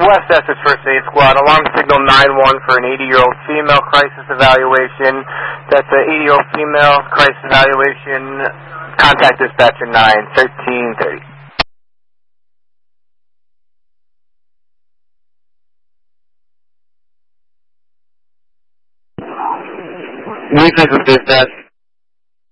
West Essex First Aid Squad. Alarm signal 9-1 for an 80-year-old female crisis evaluation. That's an 80-year-old female crisis evaluation. Contact dispatcher 9-1330. Reflex with dispatch.